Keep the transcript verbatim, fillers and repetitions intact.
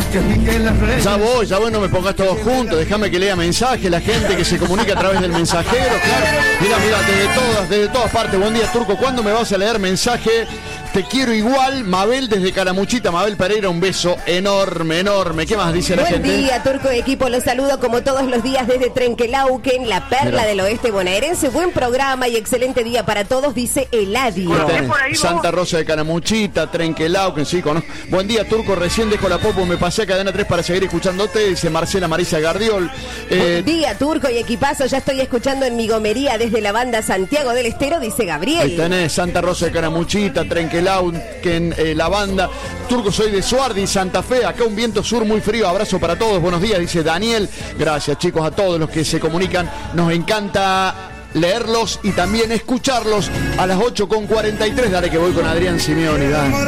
Ya voy, ya voy, no me pongas todos juntos. Déjame que lea mensaje, la gente que se comunica a través del mensajero, claro. Mira, mira, desde todas, desde todas partes. Buen día, Turco. ¿Cuándo me vas a leer mensaje? Te quiero igual, Mabel desde Calamuchita, Mabel Pereira, un beso enorme, enorme. ¿Qué más dice la Buen gente? Buen día, Turco equipo, los saludo como todos los días desde Trenquelauquen, la perla Mira. del oeste bonaerense. Buen programa y excelente día para todos, dice Eladio. Santa Rosa de Calamuchita, Trenquelauquen, sí, conozco. Buen día, Turco, recién dejo la popo, me pasé a Cadena tres para seguir escuchándote, dice Marcela Marisa Gardiol. Eh... Buen día, Turco y equipazo, ya estoy escuchando en mi gomería desde la banda Santiago del Estero, dice Gabriel. Ahí tenés, Santa Rosa de Calamuchita, Trenquelauquen, que en eh, la banda. Turco, soy de Suardi, Santa Fe, acá un viento sur muy frío, abrazo para todos, buenos días, dice Daniel. Gracias, chicos, a todos los que se comunican, nos encanta leerlos y también escucharlos a las ocho con cuarenta y tres. Dale que voy con Adrián Simeoni, dale.